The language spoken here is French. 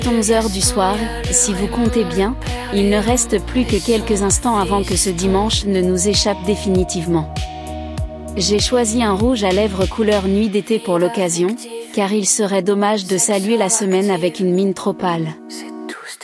11 heures du soir, si vous comptez bien, il ne reste plus que quelques instants avant que ce dimanche ne nous échappe définitivement. J'ai choisi un rouge à lèvres couleur nuit d'été pour l'occasion, car il serait dommage de saluer la semaine avec une mine trop pâle.